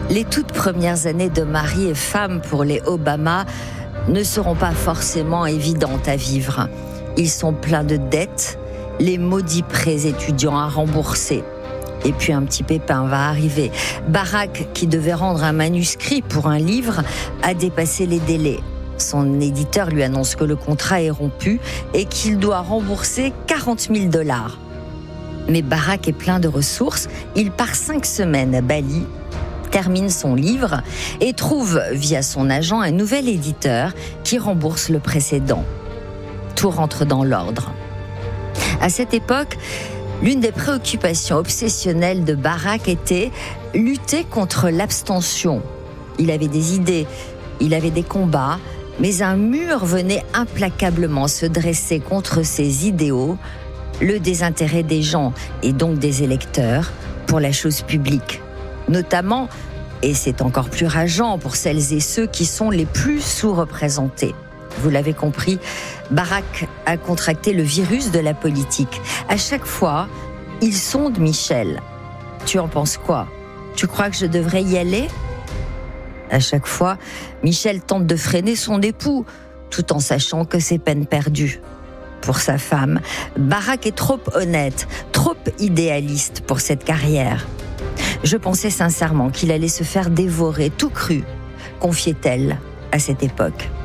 Les toutes premières années de mari et femme pour les Obama ne seront pas forcément évidentes à vivre. Ils sont pleins de dettes, les maudits prêts étudiants à rembourser. Et puis un petit pépin va arriver. Barack, qui devait rendre un manuscrit pour un livre, a dépassé les délais. Son éditeur lui annonce que le contrat est rompu et qu'il doit rembourser $40 000. Mais Barack est plein de ressources. Il part 5 semaines à Bali, termine son livre et trouve via son agent un nouvel éditeur qui rembourse le précédent. Tout rentre dans l'ordre. À cette époque, l'une des préoccupations obsessionnelles de Barack était lutter contre l'abstention. Il avait des idées, il avait des combats, mais un mur venait implacablement se dresser contre ses idéaux, le désintérêt des gens et donc des électeurs pour la chose publique. Notamment, et c'est encore plus rageant pour celles et ceux qui sont les plus sous-représentés. Vous l'avez compris, Barack a contracté le virus de la politique. À chaque fois, il sonde Michelle. Tu en penses quoi ? Tu crois que je devrais y aller ? À chaque fois, Michelle tente de freiner son époux, tout en sachant que c'est peine perdue. Pour sa femme, Barack est trop honnête, trop idéaliste pour cette carrière. Je pensais sincèrement qu'il allait se faire dévorer tout cru, confiait-elle à cette époque.